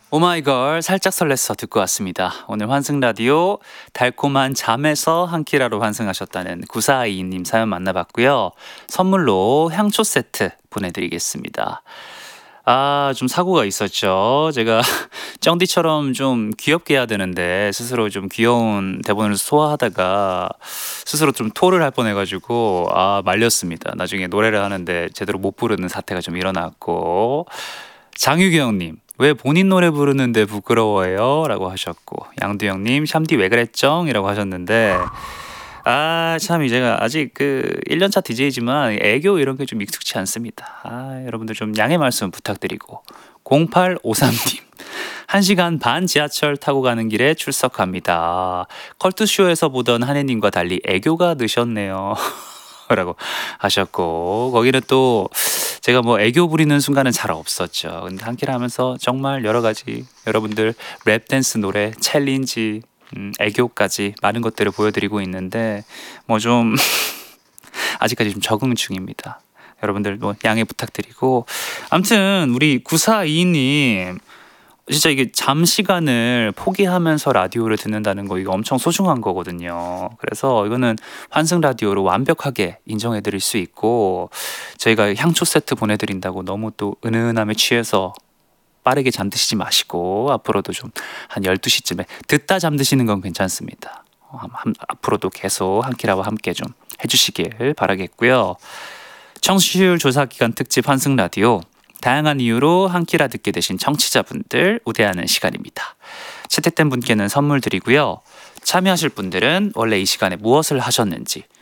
오마이걸 살짝 설렜어 듣고 왔습니다. 오늘 환승라디오 달콤한 잠에서 한 끼라로 환승하셨다는 9422님 사연 만나봤고요. 선물로 향초 세트 보내드리겠습니다. 아, 좀 사고가 있었죠. 제가 쩡디처럼 좀 귀엽게 해야 되는데 스스로 좀 귀여운 대본을 소화하다가 스스로 좀 토를 할 뻔해가지고 말렸습니다. 나중에 노래를 하는데 제대로 못 부르는 사태가 좀 일어났고, 장유경님, 왜 본인 노래 부르는데 부끄러워해요? 라고 하셨고, 양두영님, 샴디 왜 그랬죠? 이라고 하셨는데, 참, 제가 아직 1년차 DJ지만 애교 이런 게 좀 익숙치 않습니다. 여러분들 좀 양해 말씀 부탁드리고, 0853님, 1시간 반 지하철 타고 가는 길에 출석합니다. 컬투쇼에서 보던 한혜님과 달리 애교가 느셨네요. 라고 하셨고, 거기는 또 제가 뭐 애교 부리는 순간은 잘 없었죠. 근데 함께 하면서 정말 여러 가지 여러분들 랩 댄스 노래 챌린지 애교까지 많은 것들을 보여드리고 있는데 뭐 좀 아직까지 좀 적응 중입니다. 여러분들 뭐 양해 부탁드리고, 아무튼 우리 9422님 진짜 이게 잠 시간을 포기하면서 라디오를 듣는다는 거 이거 엄청 소중한 거거든요. 그래서 이거는 환승 라디오로 완벽하게 인정해 드릴 수 있고, 저희가 향초 세트 보내드린다고 너무 또 은은함에 취해서 빠르게 잠드시지 마시고 앞으로도 좀 한 12시쯤에 듣다 잠드시는 건 괜찮습니다. 앞으로도 계속 한 끼라와 함께 좀 해주시길 바라겠고요. 청취율 조사 기간 특집 환승 라디오, 다양한 이유로 한 끼라 듣게 되신 청취자분들 우대하는 시간입니다. 채택된 분께는 선물 드리고요. 참여하실 분들은 원래 이 시간에 무엇을 하셨는지,